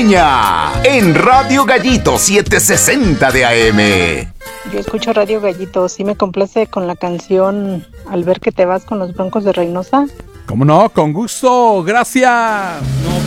navideña en Radio Gallito 760 de AM. Yo escucho Radio Gallito, sí me complace con la canción Al ver que te vas con los Broncos de Reynosa. ¿Cómo no? Con gusto, gracias. No